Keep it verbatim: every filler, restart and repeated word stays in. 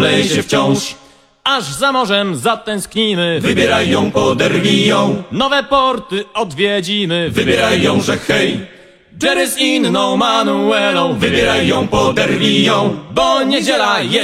Lej się wciąż, aż za morzem zatęsknimy. wybieraj ją, poderwij ją, Nowe porty odwiedzimy. wybieraj ją, że hej. Jerry z inną Manuelą. Wybieraj ją, poderwij ją, bo niedziela jest